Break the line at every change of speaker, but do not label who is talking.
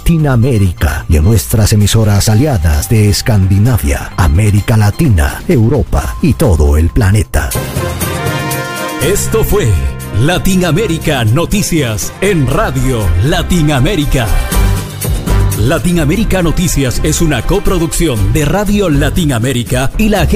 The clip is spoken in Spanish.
Latinoamérica y en nuestras emisoras aliadas de Escandinavia, América Latina, Europa y todo el planeta.
Esto fue Latinoamérica Noticias en Radio Latinoamérica. Latinoamérica Noticias es una coproducción de Radio Latinoamérica y la